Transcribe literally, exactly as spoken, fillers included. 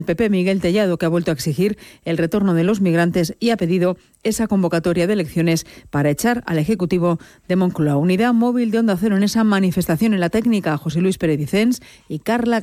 P P Miguel Tellado, que ha vuelto a exigir el retorno de los migrantes y ha pedido esa convocatoria de elecciones para echar al Ejecutivo de Moncloa. Unidad móvil de Onda Cero en esa manifestación en la técnica, José Luis Pérez Vicens y Carla